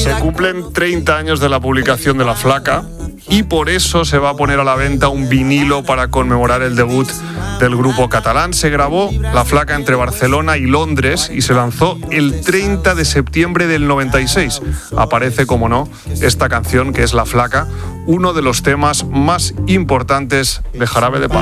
Se cumplen 30 años de la publicación de La Flaca y por eso se va a poner a la venta un vinilo para conmemorar el debut del grupo catalán. Se grabó La Flaca entre Barcelona y Londres y se lanzó el 30 de septiembre del 96. Aparece, como no, esta canción que es La Flaca, uno de los temas más importantes de Jarabe de Palo.